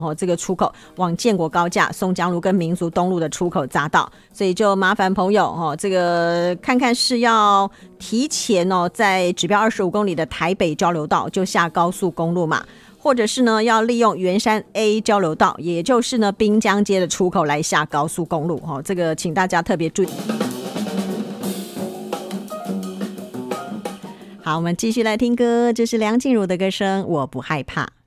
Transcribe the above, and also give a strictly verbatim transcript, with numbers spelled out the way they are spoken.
哦，这个出口往建国高架、松江路跟民族东路的出口匝道，所以就麻烦朋友哦，这个看看是要提前哦，在指标二十五公里的台北交流道就下高速公路嘛，或者是呢要利用圆山 A 交流道，也就是呢滨江街的出口来下高速公路哦，这个请大家特别注意。好，我们继续来听歌，这是梁静茹的歌声《我不害怕》。